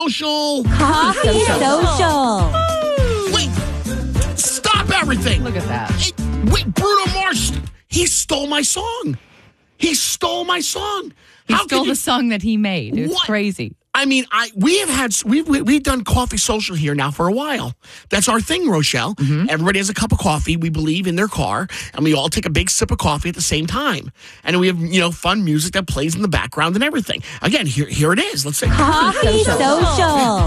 Social. Coffee Social. Wait, stop everything. Look at that. Wait, Bruno Mars, he stole my song. He stole my song. He stole the song that he made. It's crazy. I mean, we've done Coffee Social here now for a while. That's our thing, Rochelle. Mm-hmm. Everybody has a cup of coffee, we believe, in their car, and we all take a big sip of coffee at the same time. And we have, fun music that plays in the background and everything. Again, here it is. Let's say Coffee Social.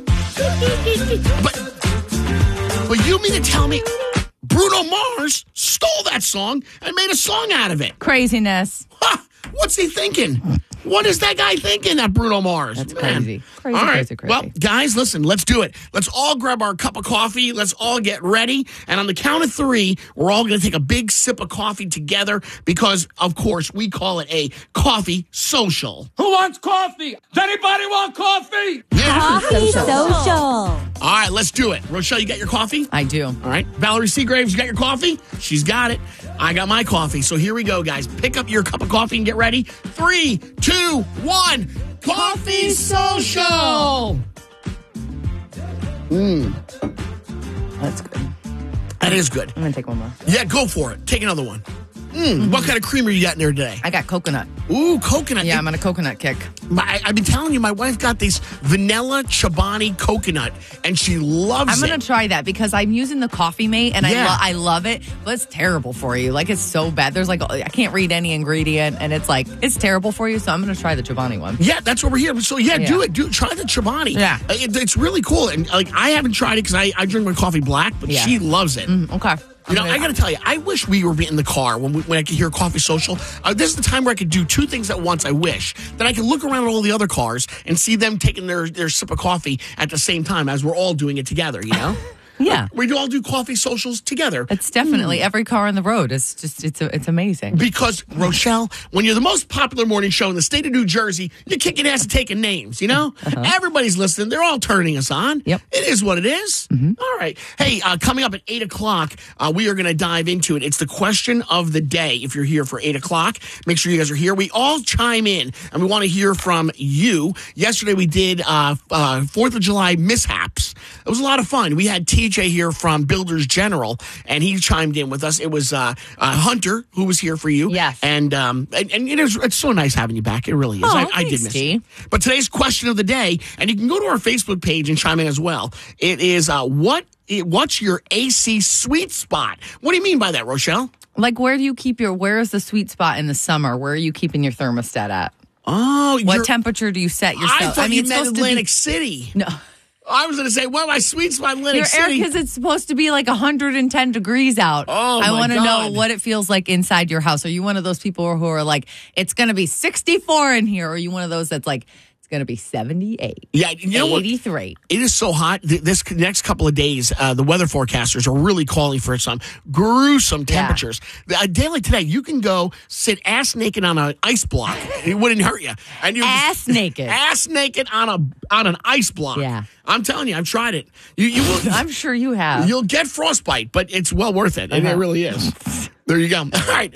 But you mean to tell me Bruno Mars stole that song and made a song out of it? Craziness. Ha! What's he thinking? What is that guy thinking, that Bruno Mars? That's crazy. Crazy, all right. crazy. Well, guys, listen, let's do it. Let's all grab our cup of coffee. Let's all get ready. And on the count of 3, we're all going to take a big sip of coffee together because, of course, we call it a coffee social. Who wants coffee? Does anybody want coffee? Yeah. Coffee Social. All right, let's do it. Rochelle, you got your coffee? I do. All right. Valerie Seagraves, you got your coffee? She's got it. I got my coffee. So here we go, guys. Pick up your cup of coffee and get ready. 3, 2, 1. Coffee Social. That's good. That is good. I'm going to take one more. Yeah, go for it. Take another one. What kind of creamer you got in there today? I got coconut. Ooh, coconut. Yeah, I'm on a coconut kick. I've been telling you, my wife got this vanilla Chobani coconut, and she loves it. I'm going to try that because I'm using the Coffee Mate, and Yeah. I love it, but it's terrible for you. Like, it's so bad. There's I can't read any ingredient, and it's terrible for you, so I'm going to try the Chobani one. Yeah, that's what we're here. So, yeah, do it. Try the Chobani. Yeah. It's really cool. And, I haven't tried it because I drink my coffee black, but she loves it. Okay. I got to tell you, I wish we were in the car when I could hear Coffee Social. This is the time where I could do 2 things at once. I wish that I could look around at all the other cars and see them taking their sip of coffee at the same time as we're all doing it together, Yeah. We all do Coffee Socials together. It's definitely every car on the road. It's just, it's amazing. Because, Rochelle, when you're the most popular morning show in the state of New Jersey, you're kicking ass and taking names, Everybody's listening. They're all turning us on. Yep. It is what it is. All right. Hey, coming up at 8 o'clock, we are going to dive into it. It's the question of the day. If you're here for 8 o'clock, make sure you guys are here. We all chime in, and we want to hear from you. Yesterday, we did 4th of July mishaps. It was a lot of fun. We had TJ here from Builders General, and he chimed in with us. It was Hunter who was here for you. Yes. And it's so nice having you back. It really is. I did miss you. But today's question of the day, and you can go to our Facebook page and chime in as well. It is what's your AC sweet spot? What do you mean by that, Rochelle? Like, where is the sweet spot in the summer? Where are you keeping your thermostat at? Oh, what temperature do you set yourself? I thought you meant Atlantic City. No. I was going to say, my sweet spot, Atlantic City. Because it's supposed to be like 110 degrees out. Oh, I want to God. know what it feels like inside your house. Are you one of those people who are like, it's going to be 64 in here? Or are you one of those that's like, it's going to be 78? Yeah, you know 83. What? It is so hot. This next couple of days, the weather forecasters are really calling for some gruesome temperatures. A day like today, you can go sit ass naked on an ice block. It wouldn't hurt you. And you're Ass naked. Ass naked on an ice block. Yeah. I'm telling you, I've tried it. You will, I'm sure you have. You'll get frostbite, but it's well worth it. And it really is. There you go. All right.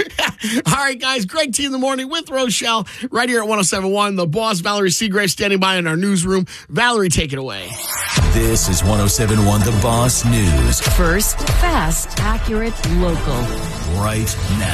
All right, guys. Greg T in the morning with Rochelle right here at 107.1. The boss, Valerie Seagraves, standing by in our newsroom. Valerie, take it away. This is 107.1 The Boss News. First, fast, accurate, local. Right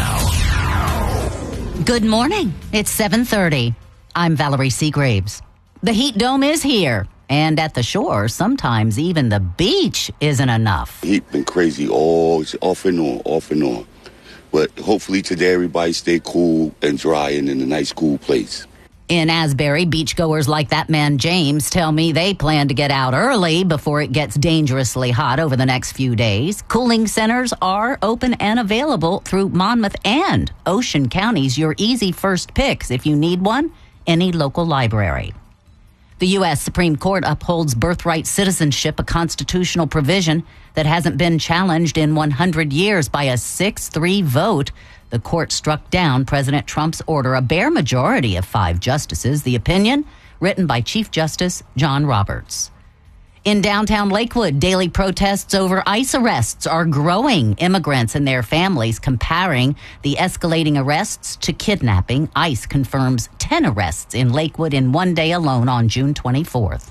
now. Good morning. It's 7:30. I'm Valerie Seagraves. The heat dome is here. And at the shore, sometimes even the beach isn't enough. Heat been crazy off and on. But hopefully today everybody stay cool and dry and in a nice cool place. In Asbury, beachgoers like that man James tell me they plan to get out early before it gets dangerously hot over the next few days. Cooling centers are open and available through Monmouth and Ocean Counties. Your easy first picks if you need one, any local library. The U.S. Supreme Court upholds birthright citizenship, a constitutional provision that hasn't been challenged in 100 years by a 6-3 vote. The court struck down President Trump's order, a bare majority of 5 justices. The opinion, written by Chief Justice John Roberts. In downtown Lakewood, daily protests over ICE arrests are growing. Immigrants and their families comparing the escalating arrests to kidnapping. ICE confirms 10 arrests in Lakewood in one day alone on June 24th.